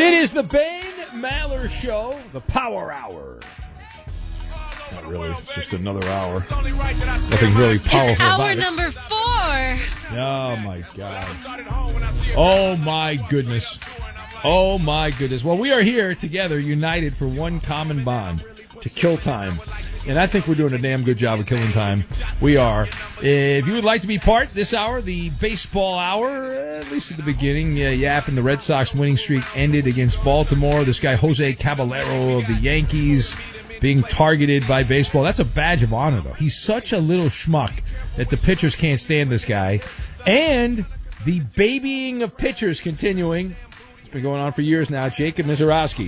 It is the Ben Maller Show, the Power Hour. Not really, it's just another hour. Nothing really powerful it's about hour it. number 4. Oh, my God. Oh, my goodness. Oh, my goodness. Well, we are here together, united for one common bond, to kill time. And I think we're doing a damn good job of killing time. We are. If you would like to be part this hour, the baseball hour, at least at the beginning, yapping the Red Sox winning streak ended against Baltimore. This guy, Jose Caballero of the Yankees, being targeted by baseball. That's a badge of honor, though. He's such a little schmuck that the pitchers can't stand this guy. And the babying of pitchers continuing. It's been going on for years now. Jacob Misiorowski.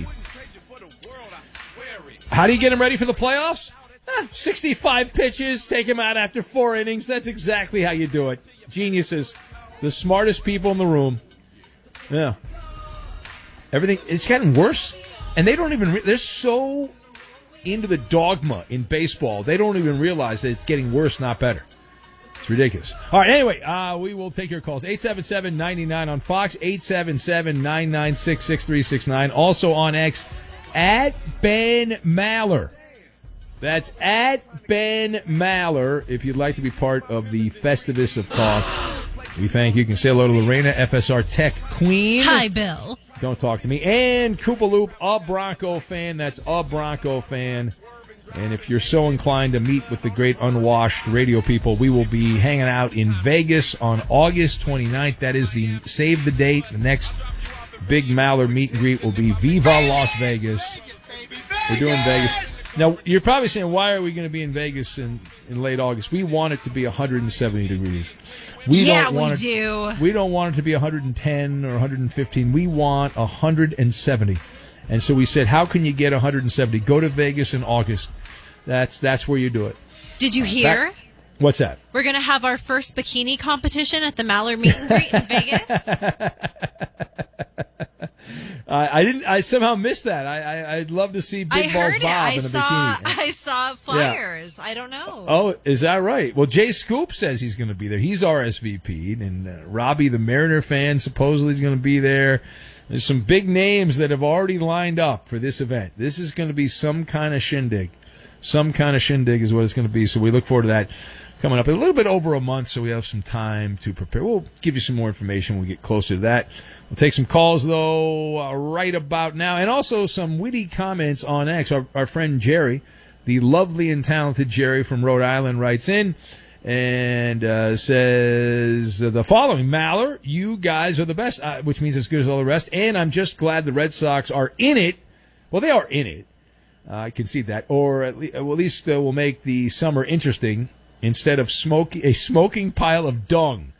How do you get him ready for the playoffs? 65 pitches, take him out after 4 innings. That's exactly how you do it. Geniuses. The smartest people in the room. Yeah. Everything, it's gotten worse. And they don't even, they're so into the dogma in baseball, they don't even realize that it's getting worse, not better. It's ridiculous. All right, anyway, we will take your calls. 877-99 on Fox, 877-996-6369. Also on X, at Ben Maller. That's at Ben Maller. If you'd like to be part of the Festivus of Talk, we thank you. You can say hello to Lorena, FSR Tech Queen. Hi, Bill. Don't talk to me. And Koopa Loop, a Bronco fan. That's a Bronco fan. And if you're so inclined to meet with the great unwashed radio people, we will be hanging out in Vegas on August 29th. That is the save the date. The next big Maller meet and greet will be Viva Las Vegas. We're doing Vegas. Now, you're probably saying, why are we going to be in Vegas in late August? We want it to be 170 degrees. We do. We don't want it to be 110 or 115. We want 170. And so we said, how can you get 170? Go to Vegas in August. That's where you do it. Did you hear? What's that? We're going to have our first bikini competition at the Maller Meet and Greet in Vegas. I somehow missed that. I'd love to see Big Balls Bob in a bikini. I saw flyers. Yeah. I don't know. Oh, is that right? Well, Jay Scoop says he's going to be there. He's RSVP'd, and Robbie, the Mariner fan, supposedly is going to be there. There's some big names that have already lined up for this event. This is going to be some kind of shindig. Some kind of shindig is what it's going to be. So we look forward to that coming up in a little bit over a month, so we have some time to prepare. We'll give you some more information when we get closer to that. We'll take some calls, though, right about now, and also some witty comments on X. Our friend Jerry, the lovely and talented Jerry from Rhode Island, writes in and says the following: Maller, you guys are the best, which means as good as all the rest, and I'm just glad the Red Sox are in it. Well, they are in it. I can see that. Or at least we'll make the summer interesting instead of a smoking pile of dung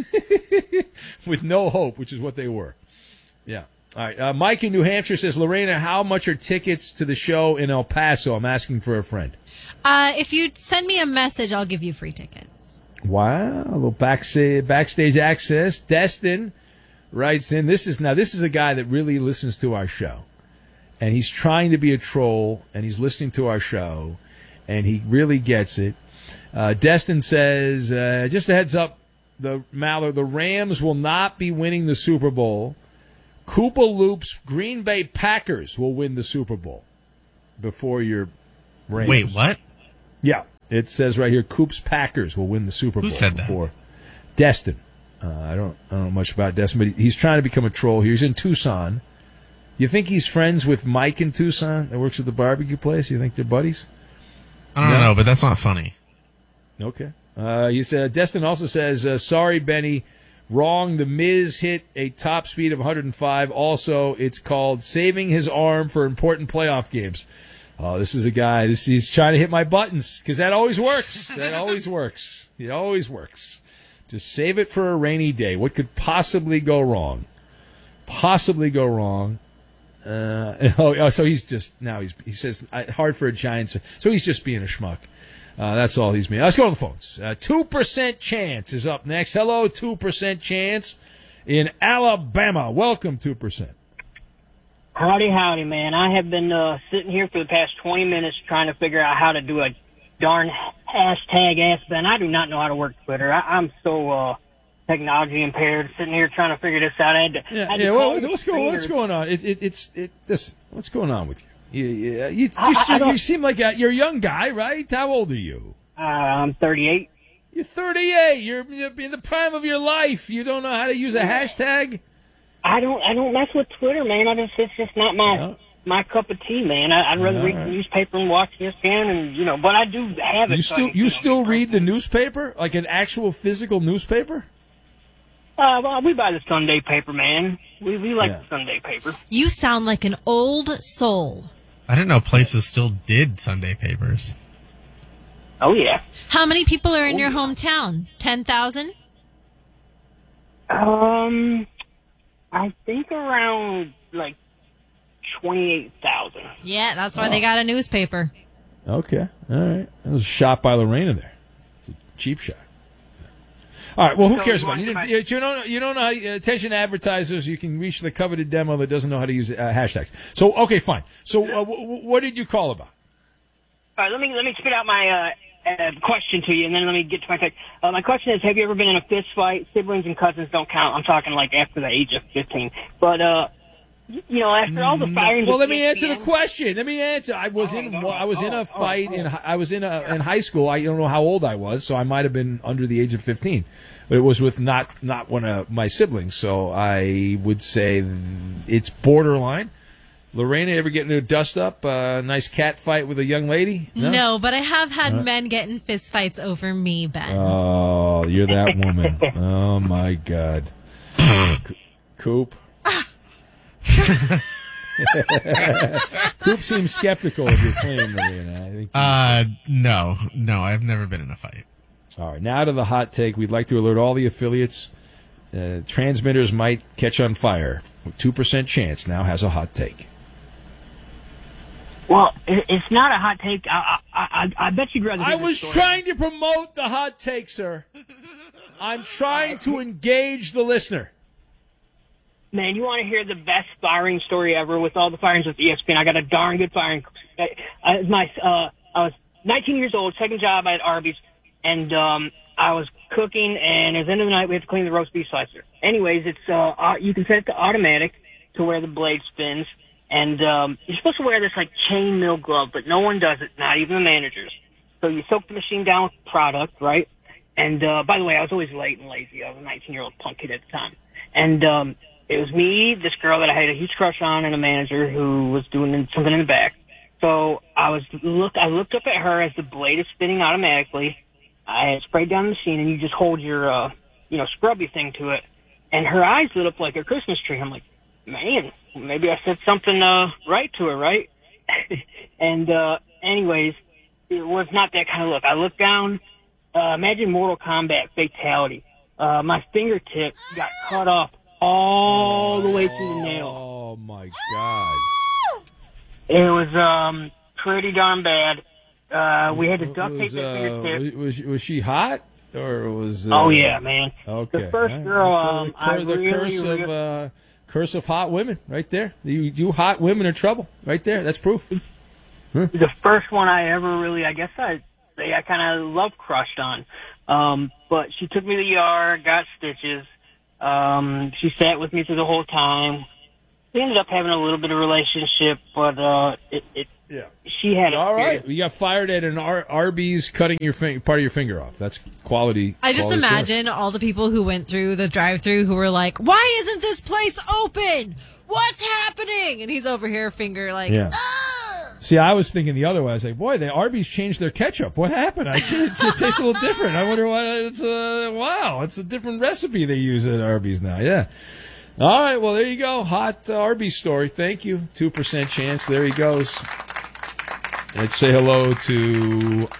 with no hope, which is what they were. Yeah. All right. Mike in New Hampshire says, Lorena, how much are tickets to the show in El Paso? I'm asking for a friend. If you send me a message, I'll give you free tickets. Wow. A little backstage access. Destin writes in. This is a guy that really listens to our show. And he's trying to be a troll, and he's listening to our show, and he really gets it. Destin says, just a heads up, the Rams will not be winning the Super Bowl. Koopa Loop's Green Bay Packers will win the Super Bowl before your Rams. Wait, what? Yeah, it says right here, Coop's Packers will win the Super Bowl. Who said before that? Destin. I don't know much about Destin, but he's trying to become a troll here. He's in Tucson. You think he's friends with Mike in Tucson that works at the barbecue place? You think they're buddies? I don't know, but that's not funny. Okay. You said Destin also says, sorry, Benny, wrong. The Miz hit a top speed of 105. Also, it's called saving his arm for important playoff games. Oh, this is a guy. He's trying to hit my buttons because that always works. That always works. It always works. Just save it for a rainy day. What could possibly go wrong? So he's just now he says hard for a Giant. So he's just being a schmuck. That's all he's being. Let's go to the phones. 2% Chance is up next. Hello, 2% Chance in Alabama. Welcome, 2%. Howdy, man. I have been sitting here for the past 20 minutes trying to figure out how to do a darn hashtag Ask Ben. I do not know how to work Twitter. I'm so technology impaired, sitting here trying to figure this out. I had to, I had to call What's the going on? Listen, what's going on with you? You I don't- seem like you're a young guy, right? How old are you? I'm 38. You're 38. You're in the prime of your life. You don't know how to use a hashtag? I don't mess with Twitter, man. It's just not my cup of tea, man. I'd rather read the newspaper and watch ESPN, and but I do have it. You still read the newspaper, like an actual physical newspaper? Well, we buy the Sunday paper, man. We like the Sunday paper. You sound like an old soul. I didn't know places still did Sunday papers. Oh yeah. How many people are in your hometown? 10,000? I think around like 28,000. Yeah, that's why they got a newspaper. Okay, all right. That was a shot by Lorena there. It's a cheap shot. All right. Well, who cares about it? You don't know how attention advertisers. You can reach the coveted demo that doesn't know how to use hashtags. So okay, fine. So what did you call about? All right, let me spit out my question to you, and then let me get to my text. My question is: have you ever been in a fist fight? Siblings and cousins don't count. I'm talking like after the age of 15. But after all the firings. Well, let me answer the question. Let me answer. I was in a fight in high school. I don't know how old I was, so I might have been under the age of 15. But it was with not one of my siblings, so I would say it's borderline. Lorena, ever get into a dust-up, nice cat fight with a young lady? No, but I have had men get in fist fights over me, Ben. Oh, you're that woman. Oh, my God. Coop. Coop seems skeptical of your claim, Lorena. I think No, I've never been in a fight. All right, now to the hot take. We'd like to alert all the affiliates. Transmitters might catch on fire. 2% chance now has a hot take. Well, it's not a hot take. I bet you'd rather. I was trying to promote the hot take, sir. I'm trying to engage the listener. Man, you want to hear the best firing story ever with all the firings with ESPN? I got a darn good firing. I was 19 years old, second job at Arby's, and I was cooking, and at the end of the night, we had to clean the roast beef slicer. Anyways, it's you can set it to automatic to where the blade spins, and you're supposed to wear this like chain mill glove, but no one does it, not even the managers. So you soak the machine down with product, right? And by the way, I was always late and lazy. I was a 19-year-old punk kid at the time, and it was me, this girl that I had a huge crush on, and a manager who was doing something in the back. So I looked up at her as the blade is spinning automatically. I had sprayed down the machine, and you just hold your, scrubby thing to it. And her eyes lit up like a Christmas tree. I'm like, man, maybe I said something right to her, right? And anyways, it was not that kind of look. I looked down. Imagine Mortal Kombat fatality. My fingertip got cut off all the way to the nail. Oh, my God. It was pretty darn bad. We had to duct tape the fingertip. Was she hot? Or was oh, yeah, man. Okay. The first girl, curse of hot women right there. You hot women are trouble right there. That's proof. The first one I ever really, I guess I kind of love crushed on. But she took me to the ER, got stitches. She sat with me through the whole time. We ended up having a little bit of relationship, but she had all right. You got fired at an Arby's, cutting your part of your finger off. That's quality. I just imagine all the people who went through the drive-thru who were like, "Why isn't this place open? What's happening?" And he's over here, finger like, yeah. See, I was thinking the other way. I was like, boy, the Arby's changed their ketchup. What happened? It tastes a little different. I wonder why. Wow, it's a different recipe they use at Arby's now. Yeah. All right, well, there you go. Hot Arby's story. Thank you. 2% chance. There he goes. Let's say hello to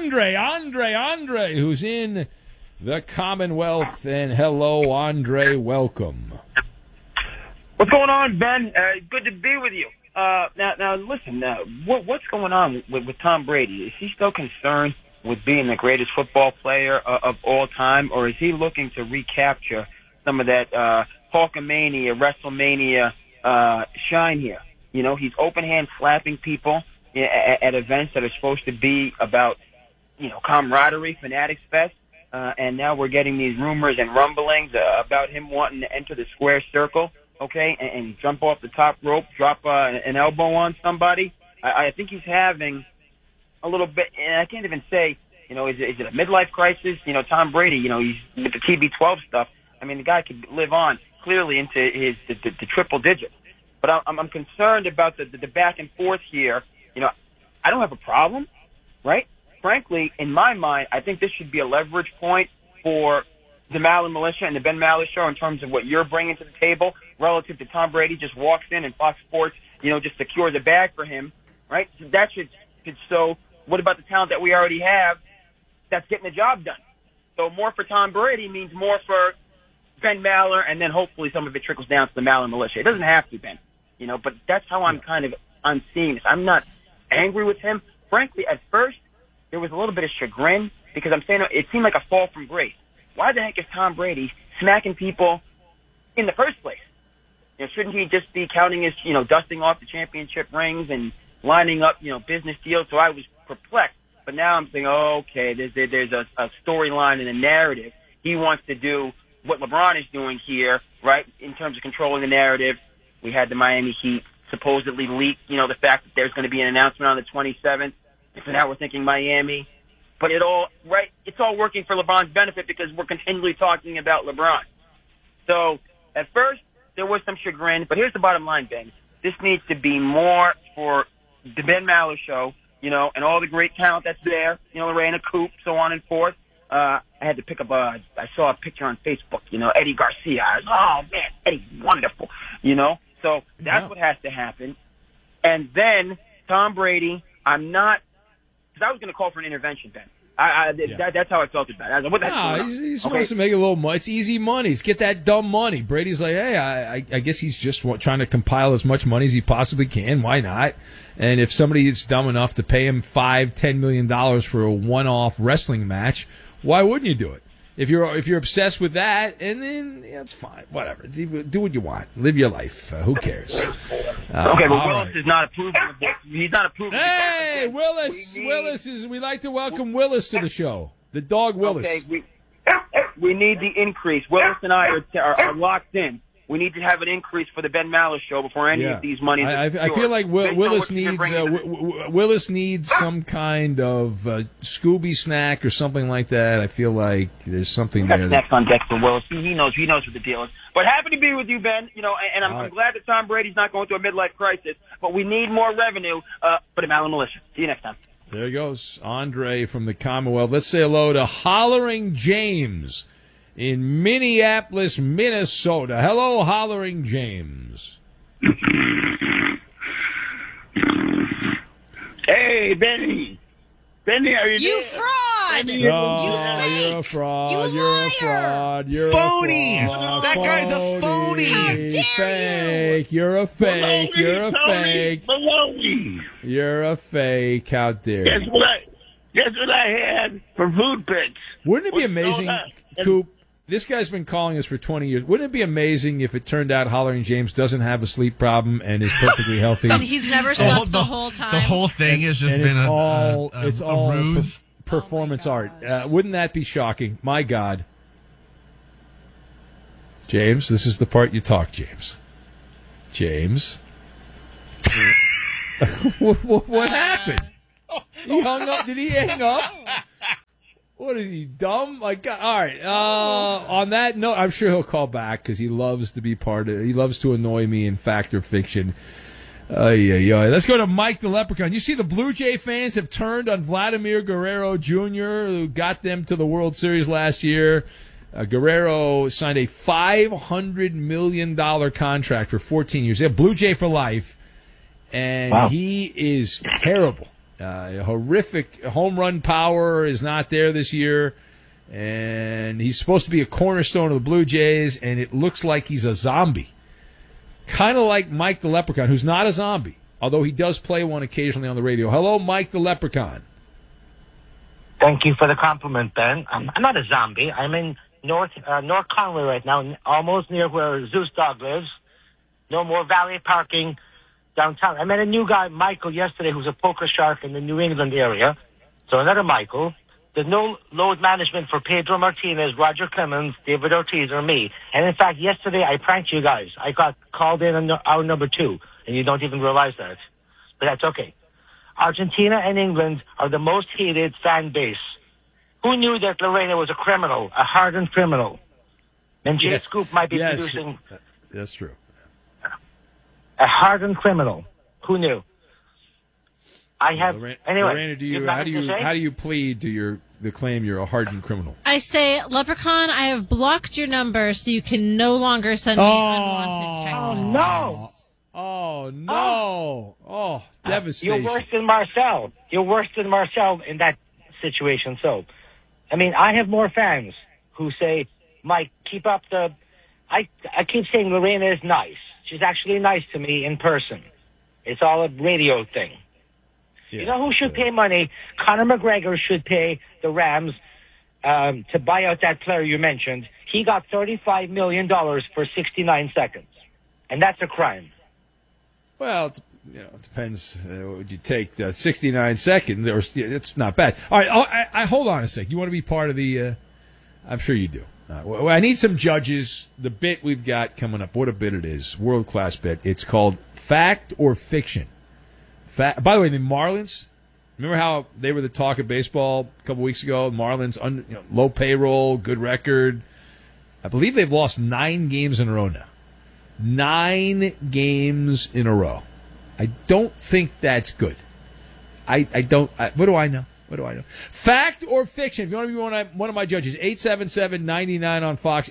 Andre, who's in the Commonwealth. And hello, Andre. Welcome. What's going on, Ben? Good to be with you. Now, listen. What's going on with Tom Brady? Is he still concerned with being the greatest football player of all time, or is he looking to recapture some of that Hulkamania, WrestleMania shine here? You know, he's open hand slapping people at events that are supposed to be about, camaraderie, Fanatics Fest. and now we're getting these rumors and rumblings about him wanting to enter the square circle, okay, and jump off the top rope, drop an elbow on somebody. I think he's having a little bit, and I can't even say, is it a midlife crisis? Tom Brady, he's with the TB12 stuff. I mean, the guy could live on clearly into the triple digits. But I'm concerned about the back and forth here. I don't have a problem, right? Frankly, in my mind, I think this should be a leverage point for the Maller Militia and the Ben Maller Show in terms of what you're bringing to the table relative to Tom Brady just walks in and Fox Sports, just secures the bag for him, right? So that should so what about the talent that we already have that's getting the job done? So more for Tom Brady means more for Ben Maller, and then hopefully some of it trickles down to the Maller Militia. It doesn't have to, Ben, but that's how I'm seeing this. I'm not angry with him. Frankly, at first, there was a little bit of chagrin because I'm saying it seemed like a fall from grace. Why the heck is Tom Brady smacking people in the first place? Shouldn't he just be counting his, dusting off the championship rings and lining up, business deals? So I was perplexed. But now I'm saying, okay, there's a storyline and a narrative. He wants to do what LeBron is doing here, right, in terms of controlling the narrative. We had the Miami Heat supposedly leak, the fact that there's going to be an announcement on the 27th. So now we're thinking Miami. But it's all working for LeBron's benefit because we're continually talking about LeBron. So at first, there was some chagrin, but here's the bottom line, Ben. This needs to be more for the Ben Maller Show, and all the great talent that's there, Lorena Coop, so on and forth. I had to pick up I saw a picture on Facebook, Eddie Garcia. I was, oh, man, Eddie's wonderful, So that's what has to happen. And then Tom Brady, because I was going to call for an intervention, Ben. That's how I felt about it. I was like, what the heck? He's supposed to make a little money. It's easy money. He's get that dumb money. Brady's like, hey, I guess he's just trying to compile as much money as he possibly can. Why not? And if somebody is dumb enough to pay him $5-10 million for a one-off wrestling match, why wouldn't you do it? If you're obsessed with that, and then it's fine, whatever. Do what you want, live your life. Who cares? Okay, but Willis is not approving. He's not approving. Hey, Willis is. We like to welcome Willis to the show. The dog Willis. Okay, we need the increase. Willis and I are locked in. We need to have an increase for the Ben Maller Show before any of these monies. I feel like Willis needs some kind of Scooby snack or something like that. I feel like there's something there. Next on deck for Willis. He knows what the deal is. But happy to be with you, Ben. And I'm glad that Tom Brady's not going through a midlife crisis. But we need more revenue for the Maller Militia. See you next time. There goes Andre from the Commonwealth. Let's say hello to Hollering James in Minneapolis, Minnesota. Hello, Hollering James. Hey, Benny. Benny, are you there? Fraud! Benny, You're a fraud. You You're liar! a fraud. You're Phony! A fraud. That guy's a phony! How dare Fake. You're a fake. Baloney, You're a Tony, fake. baloney. You're a fake. How dare Guess you? what I had from Food Pits? Wouldn't it be What's amazing, going on? Coop? This guy's been calling us for 20 years. Wouldn't it be amazing if it turned out Hollering James doesn't have a sleep problem and is perfectly healthy? And he's never slept the whole time. The whole thing has just And been it's a all ruse. performance Oh my art. gosh. Wouldn't that be shocking? My God. James, this is the part you talk, James. James. What happened? He hung up. Did he hang up? What is he, dumb? My God. All right. On that note, I'm sure he'll call back because he loves to be part of it. He loves to annoy me in fact or fiction. Let's go to Mike the Leprechaun. You see the Blue Jay fans have turned on Vladimir Guerrero Jr., who got them to the World Series last year. Guerrero signed a $500 million contract for 14 years. They have Blue Jay for life, and he is terrible. Horrific home run power is not there this year, and he's supposed to be a cornerstone of the Blue Jays, and it looks like he's a zombie. Kind of like Mike the Leprechaun, who's not a zombie, although he does play one occasionally on the radio. Hello, Mike the Leprechaun. Thank you for the compliment, Ben. I'm not a zombie. I'm in North Conway right now, almost near where Zeus Dog lives. No more valet parking downtown. I met a new guy, Michael, yesterday, who's a poker shark in the New England area. So another Michael. There's no load management for Pedro Martinez, Roger Clemens, David Ortiz, or me. And in fact, yesterday I pranked you guys. I got called in on hour number 2, and you don't even realize that. But that's okay. Argentina and England are the most hated fan base. Who knew that Lorena was a criminal, a hardened criminal? And Jay Scoop might be producing... That's true. A hardened criminal. Who knew? I have... Anyway, Lorena, how do you plead to the claim you're a hardened criminal? I say, Leprechaun, I have blocked your number so you can no longer send me unwanted text messages. No. Oh, no. Oh, devastation. You're worse than Marcel. You're worse than Marcel in that situation. So, I mean, I have more fans who say, Mike, keep up the... I keep saying Lorena is nice. She's actually nice to me in person. It's all a radio thing. Yes, you know who should pay money? Conor McGregor should pay the Rams to buy out that player you mentioned. He got $35 million for 69 seconds. And that's a crime. Well, it depends. Would you take 69 seconds? Or it's not bad. All right, I hold on a sec. You want to be part of the... I'm sure you do. Well, I need some judges. The bit we've got coming up, what a bit it is. World-class bit. It's called Fact or Fiction. By the way, the Marlins, remember how they were the talk of baseball a couple weeks ago? Marlins, low payroll, good record. I believe they've lost 9 games in a row now. 9 games in a row. I don't think that's good. I don't. What do I know? What do I know? Fact or fiction? If you want to be one of my judges, 877-99 on Fox,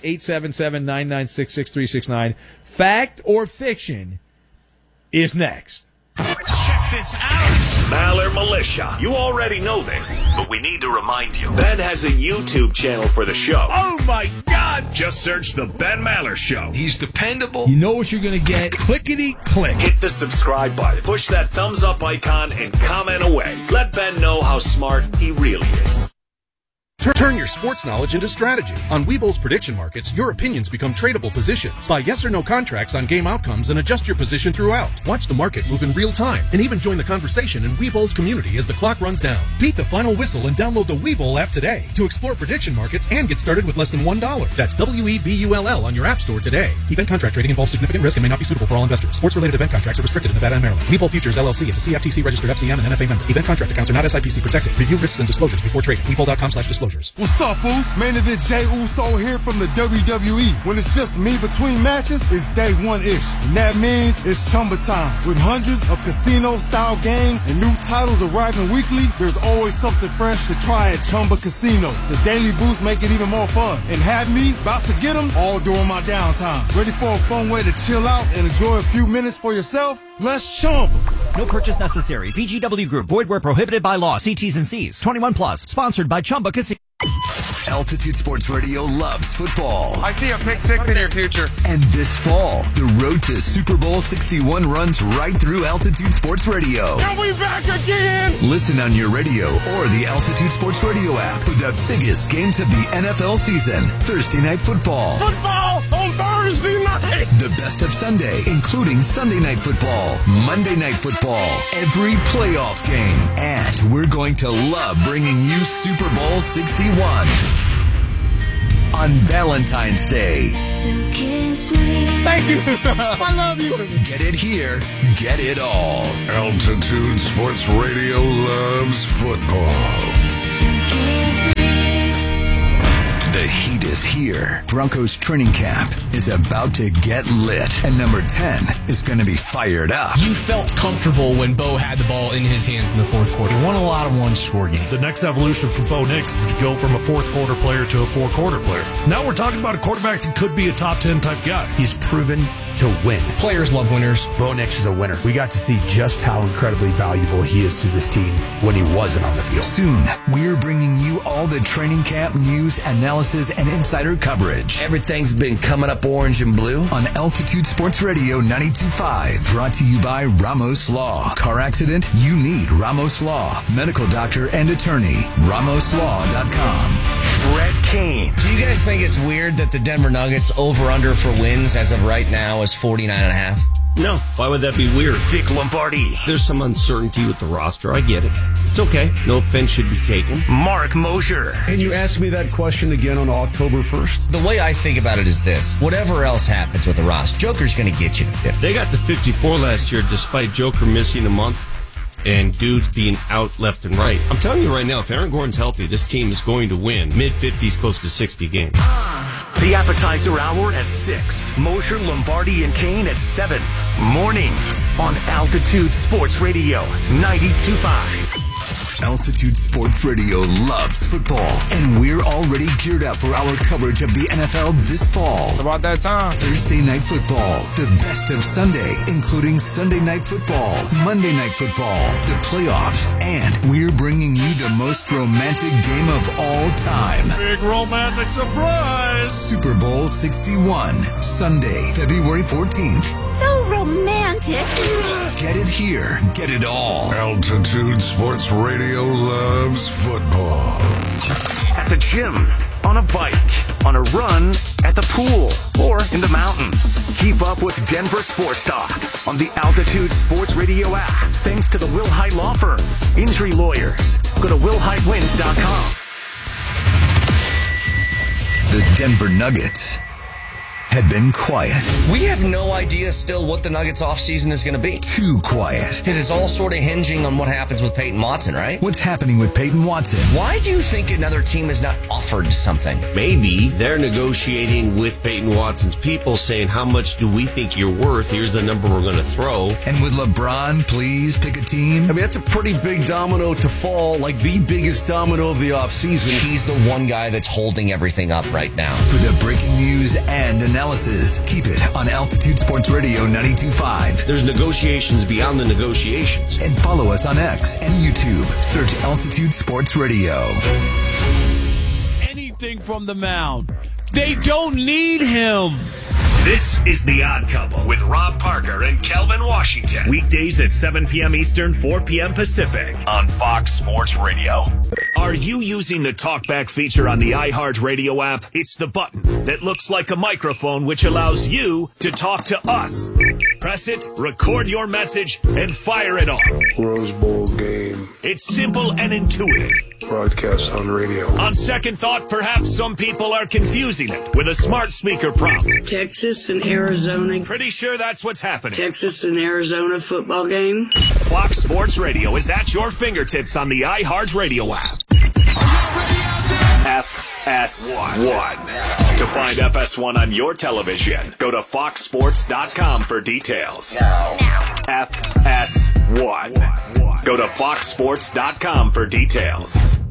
877-996-6369. Fact or fiction is next. Check this out. Maller Militia. You already know this, but we need to remind you. Ben has a YouTube channel for the show. Oh, my God. Just search The Ben Maller Show. He's dependable. You know what you're going to get. Clickety-click. Hit the subscribe button. Push that thumbs up icon and comment away. Let Ben know how smart he really is. Turn your sports knowledge into strategy. On Webull's prediction markets, your opinions become tradable positions. Buy yes or no contracts on game outcomes and adjust your position throughout. Watch the market move in real time and even join the conversation in Webull's community as the clock runs down. Beat the final whistle and download the Webull app today to explore prediction markets and get started with less than $1. That's WEBULL on your app store today. Event contract trading involves significant risk and may not be suitable for all investors. Sports-related event contracts are restricted in Nevada and Maryland. Webull Futures LLC is a CFTC registered FCM and NFA member. Event contract accounts are not SIPC protected. Review risks and disclosures before trading. Webull.com/disclosures. What's up, fools? Main event Jey Uso here from the WWE. When it's just me between matches, it's day one-ish. And that means it's Chumba time. With hundreds of casino-style games and new titles arriving weekly, there's always something fresh to try at Chumba Casino. The daily boosts make it even more fun. And have me about to get them all during my downtime. Ready for a fun way to chill out and enjoy a few minutes for yourself? Let's Chumba. No purchase necessary. VGW Group. Void where prohibited by law. See T's and C's. 21 plus. Sponsored by Chumba Casino. Altitude Sports Radio loves football. I see a pick six in your future. And this fall, the road to Super Bowl 61 runs right through Altitude Sports Radio. Are we back again? Listen on your radio or the Altitude Sports Radio app for the biggest games of the NFL season. Thursday Night Football. Football on Thursday night. The best of Sunday, including Sunday Night Football, Monday Night Football, every playoff game. And we're going to love bringing you Super Bowl 61. On Valentine's Day. Thank you. I love you. Get it here. Get it all. Altitude Sports Radio loves football. The heat is here. Broncos training camp is about to get lit. And number 10 is going to be fired up. You felt comfortable when Bo had the ball in his hands in the fourth quarter. He won a lot of one-score games. The next evolution for Bo Nix is to go from a fourth-quarter player to a four-quarter player. Now we're talking about a quarterback that could be a top 10 type guy. He's proven to win. Players love winners. Bo Nix is a winner. We got to see just how incredibly valuable he is to this team when he wasn't on the field. Soon, we're bringing you all the training camp news, analysis, and insider coverage. Everything's been coming up orange and blue. On Altitude Sports Radio 92.5. Brought to you by Ramos Law. Car accident? You need Ramos Law. Medical doctor and attorney. RamosLaw.com. Brett Kane. Do you guys think it's weird that the Denver Nuggets over-under for wins as of right now is 49.5? No. Why would that be weird? Vic Lombardi. There's some uncertainty with the roster. I get it. It's okay. No offense should be taken. Mark Mosher. Can you ask me that question again on October 1st? The way I think about it is this. Whatever else happens with the roster, Joker's going to get you to 50. They got to 54 last year despite Joker missing a month and dudes being out left and right. I'm telling you right now, if Aaron Gordon's healthy, this team is going to win mid-50s, close to 60 games. The appetizer hour at 6. Mosher, Lombardi, and Kane at 7. Mornings on Altitude Sports Radio 92.5. Altitude Sports Radio loves football, and we're already geared up for our coverage of the NFL this fall. It's about that time. Thursday Night Football, the best of Sunday, including Sunday Night Football, Monday Night Football, the playoffs, and we're bringing you the most romantic game of all time. Big romantic surprise! Super Bowl 61, Sunday, February 14th. So romantic. Get it here, get it all. Altitude Sports Radio loves football. At the gym, on a bike, on a run, at the pool, or in the mountains. Keep up with Denver Sports Talk on the Altitude Sports Radio app. Thanks to the Will Hite Law Firm. Injury lawyers. Go to willhitewins.com. The Denver Nuggets had been quiet. We have no idea still what the Nuggets offseason is going to be. Too quiet. Because it's all sort of hinging on what happens with Peyton Watson, right? What's happening with Peyton Watson? Why do you think another team has not offered something? Maybe they're negotiating with Peyton Watson's people saying, how much do we think you're worth? Here's the number we're going to throw. And would LeBron please pick a team? I mean, that's a pretty big domino to fall, like the biggest domino of the offseason. He's the one guy that's holding everything up right now. For the breaking news and analysis, keep it on Altitude Sports Radio 92.5. There's negotiations beyond the negotiations. And follow us on X and YouTube. Search Altitude Sports Radio. Anything from the mound. They don't need him. This is The Odd Couple with Rob Parker and Kelvin Washington. Weekdays at 7 p.m. Eastern, 4 p.m. Pacific on Fox Sports Radio. Are you using the TalkBack feature on the iHeartRadio app? It's the button that looks like a microphone which allows you to talk to us. Press it, record your message, and fire it off. Rose Bowl game. It's simple and intuitive. Broadcast on radio. On second thought, perhaps some people are confusing it with a smart speaker prompt. Texas and Arizona. Pretty sure that's what's happening. Texas and Arizona football game. Fox Sports Radio is at your fingertips on the iHeartRadio app. FS1. To find FS1 on your television, go to foxsports.com for details. Now. FS1. Go to foxsports.com for details.